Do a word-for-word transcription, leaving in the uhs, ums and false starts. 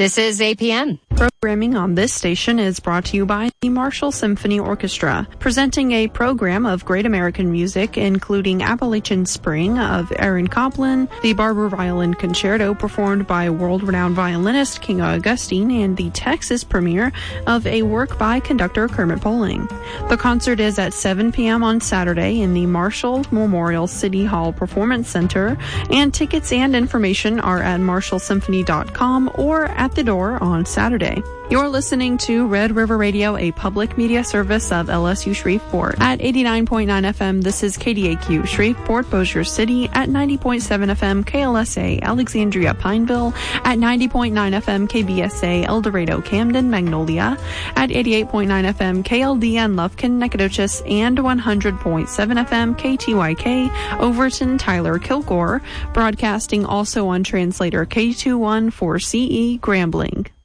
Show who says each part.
Speaker 1: This is A P N.
Speaker 2: Programming on this station is brought to you by the Marshall Symphony Orchestra, presenting a program of great American music, including Appalachian Spring of Aaron Copland, the Barber Violin Concerto performed by world-renowned violinist King Augustine, and the Texas premiere of a work by conductor Kermit Poling. The concert is at seven p.m. on Saturday in the Marshall Memorial City Hall Performance Center, and tickets and information are at marshall symphony dot com or at the door on Saturday. You're listening to Red River Radio, a public media service of L S U Shreveport. At eighty-nine point nine F M, this is K D A Q Shreveport, Bossier City. At ninety point seven F M, K L S A Alexandria, Pineville. At ninety point nine F M, K B S A El Dorado, Camden, Magnolia. At eighty-eight point nine F M, K L D N Lufkin, Nacogdoches. And one hundred point seven F M, K T Y K Overton, Tyler, Kilgore. Broadcasting also on translator K two one four C E Grambling.